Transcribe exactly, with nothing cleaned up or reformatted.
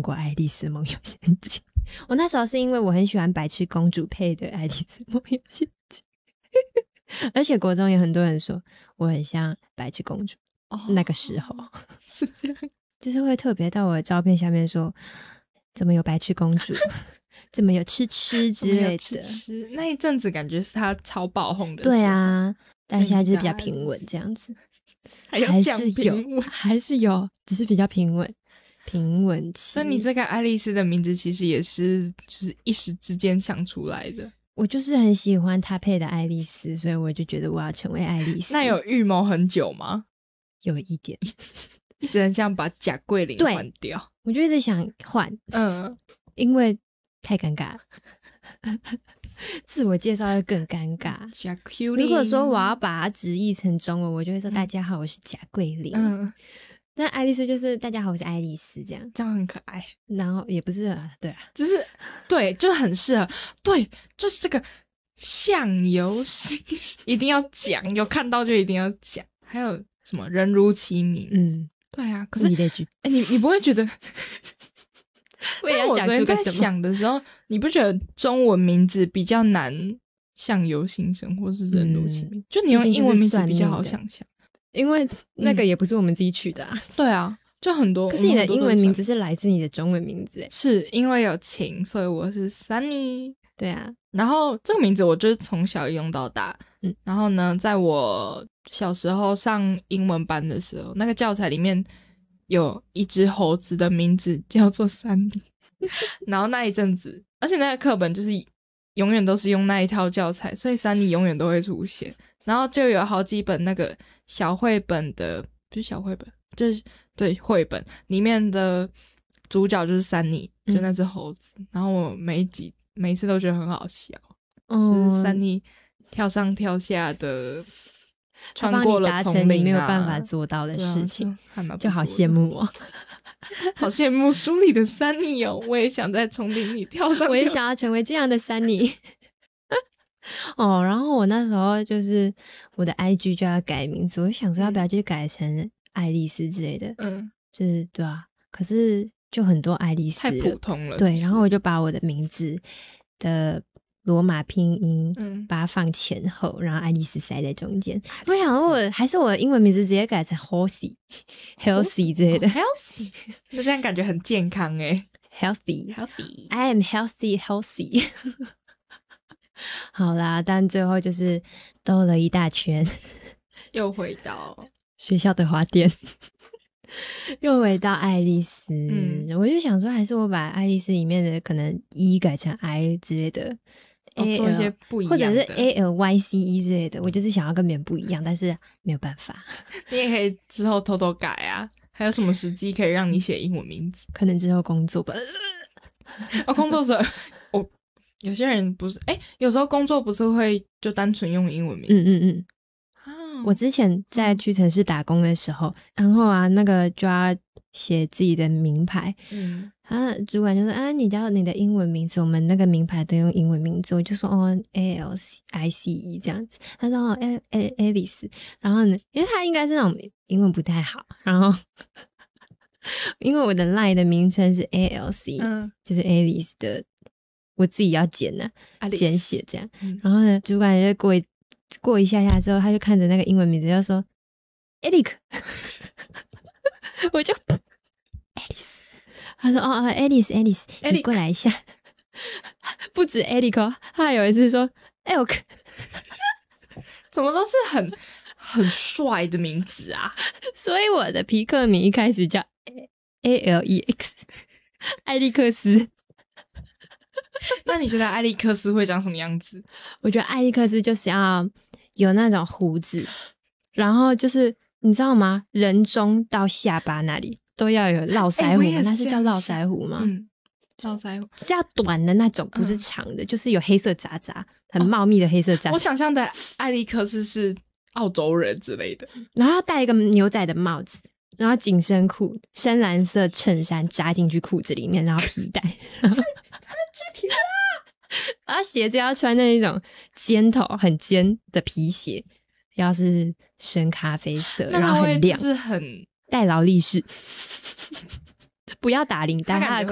过《爱丽丝梦游仙境》。我那时候是因为我很喜欢白痴公主配的《爱丽丝梦游仙境》而且国中有很多人说我很像白痴公主、哦、那个时候是这样， 就是会特别到我的照片下面说怎么有白痴公主怎么有吃吃之类的吃吃那一阵子感觉是他超爆红的时候。 对啊，但现在就是比较平稳这样子。 还有讲平稳， 还是有，只是比较平稳平稳期。 所以你这个爱丽丝的名字其实也是就是一时之间想出来的。 我就是很喜欢她配的爱丽丝，所以我就觉得我要成为爱丽丝。 那有预谋很久吗？ 有一点一直很想把贾桂林换掉。 我就一直想换，嗯，因为太尴尬了自我介绍会更尴尬。如果说我要把它直译成中文，我就会说、嗯、大家好我是贾桂林。嗯，但爱丽丝就是大家好我是爱丽丝，这样这样很可爱。 然后也不是啊，对啊， 就是对，就是很适合，对，就是这个相由心一定要讲，有看到就一定要讲。还有什么人如其名，嗯，对啊。可是你那句， 哎，你你不会觉得？ 我也要讲出个什么？ 在想的时候，你不觉得中文名字比较难相由心生，或是人如其名？嗯、就你用英文名字比较好想象， 因为那个也不是我们自己取的啊。 嗯、对啊，就很多。 可是你的英文名字是来自你的中文名字， 是因为有情，所以我是 Sunny。 对啊， 然后这个名字我就是从小用到大。嗯，然后呢，在我小时候上英文班的时候，那个教材里面有一只猴子的名字叫做Sunny。然后那一阵子，而且那个课本就是永远都是用那一套教材，所以Sunny永远都会出现。然后就有好几本那个小绘本的，不是小绘本，就是对绘本里面的主角就是Sunny，就那只猴子。嗯、然后我每一集每一次都觉得很好笑，嗯、就是Sunny跳上跳下的，穿过了丛林啊， 你没有办法做到的事情， 啊、就, 就好羡慕哦。 好羡慕书里的Sunny哦，我也想在丛林里跳上跳下， 我也想要成为这样的Sunny。哦，然后我那时候就是我的 I G 就要改名字，我想说要不要就改成爱丽丝之类的，嗯，就是对啊，可是就很多爱丽丝太普通了， 对，然后我就把我的名字的罗马拼音嗯，把它放前后，然后爱丽丝塞在中间。我想我还是我的英文名字直接改成 Healthy Healthy 之类的、 oh, Healthy 那这样感觉很健康耶 Healthy Healthy I am healthy healthy 好啦，但最后就是兜了一大圈又回到学校的花店又回到爱丽丝、嗯、我就想说还是我把爱丽丝里面的可能 E 改成 I 之类的、 哦、做一些不一样的， 或者是 A L Y C E 之类的，我就是想要跟别人不一样，但是没有办法。 你也可以之后偷偷改啊，还有什么时机可以让你写英文名字？ 可能之后工作吧哦，工作时候我有些人不是诶有时候工作不是会就单纯用英文名字， 嗯嗯嗯我之前在屈臣氏打工的时候、嗯、然后啊那个就要写自己的名牌，嗯，啊主管就说啊你叫你的英文名字，我们那个名牌都用英文名字，我就说哦 A L I C E 这样子，他说哦 A A Alice， 然后呢因为他应该是那种英文不太好，然后因为我的 line 的名称是 A L C， 嗯，就是 Alice 的我自己要简啊简写这样、嗯、然后呢主管就过一过一下下之后，他就看着那个英文名字就说 Eric 我就 Alice， 他说哦哦 Alice Alice 你过来一下不止 Eric 哦，他还有一次说 Elk 怎么都是很很帅的名字啊所以我的皮克名一开始叫 A L E X 艾利克斯那你觉得艾利克斯会长什么样子？ 我觉得艾利克斯就是要有那种胡子，然后就是你知道吗，人中到下巴那里都要有络腮胡、欸、是那是叫络腮胡吗？ 嗯，络腮胡是要短的那种，不是长的、嗯、就是有黑色渣渣很茂密的黑色渣渣、哦、 我想象的艾利克斯是澳洲人之类的， 然后要戴一个牛仔的帽子，然后紧身裤，深蓝色衬衫扎进去裤子里面，然后皮带他的肢体啊，然后鞋子要穿那一种尖头很尖的皮鞋，要是深咖啡色，然后很亮， 就是很戴劳力士不要打领带，他的